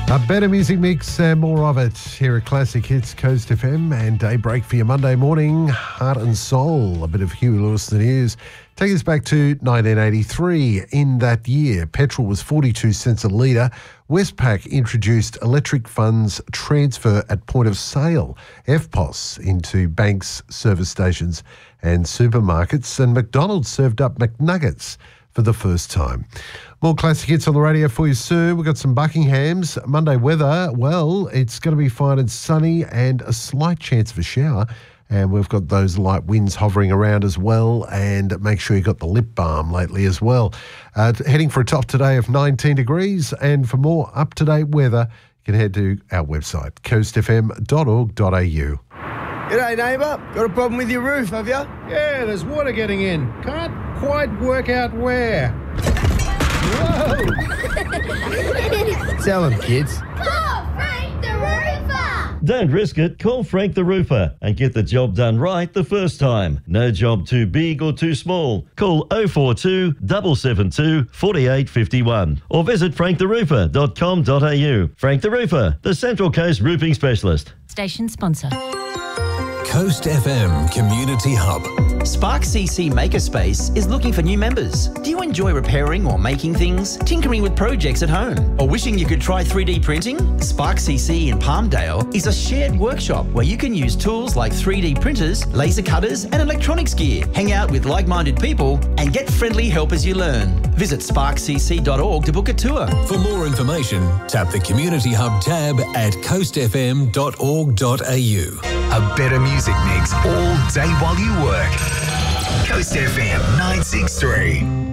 A better music mix and more of it here at Classic Hits Coast FM and Daybreak for your Monday morning. Heart and Soul, a bit of Huey Lewis the News. Take us back to 1983. In that year, petrol was 42 cents a litre. Westpac introduced electric funds transfer at point of sale, EFTPOS, into banks, service stations and supermarkets. And McDonald's served up McNuggets for the first time. More classic hits on the radio for you soon. We've got some Buckinghams. Monday weather, well, it's going to be fine and sunny and a slight chance of a shower. And we've got those light winds hovering around as well. And make sure you've got the lip balm lately as well. Heading for a top today of 19 degrees. And for more up-to-date weather, you can head to our website, coastfm.org.au. G'day, neighbour. Got a problem with your roof, have you? Yeah, there's water getting in. Can't quite work out where. Whoa! Tell them, kids. Call Frank the Roofer! Don't risk it. Call Frank the Roofer and get the job done right the first time. No job too big or too small. Call 042 772 4851 or visit franktheroofer.com.au. Frank the Roofer, the Central Coast Roofing Specialist. Station sponsor. Coast FM Community Hub. Spark CC Makerspace is looking for new members. Do you enjoy repairing or making things, tinkering with projects at home, or wishing you could try 3D printing? Spark CC in Palmdale is a shared workshop where you can use tools like 3D printers, laser cutters, and electronics gear. Hang out with like-minded people and get friendly help as you learn. Visit sparkcc.org to book a tour. For more information, tap the Community Hub tab at coastfm.org.au. A better music mix all day while you work. Coast FM 963.